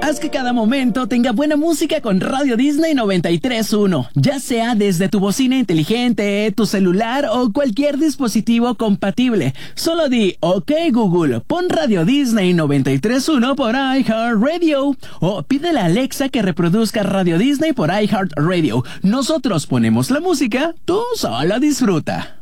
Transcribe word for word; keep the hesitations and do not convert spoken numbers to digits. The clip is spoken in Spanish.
Haz que cada momento tenga buena música con Radio Disney noventa y tres punto uno, ya sea desde tu bocina inteligente, tu celular o cualquier dispositivo compatible. Solo di, ok Google, pon Radio Disney noventa y tres punto uno por iHeartRadio, o pídele a Alexa que reproduzca Radio Disney por iHeartRadio. Nosotros ponemos la música, tú solo disfruta.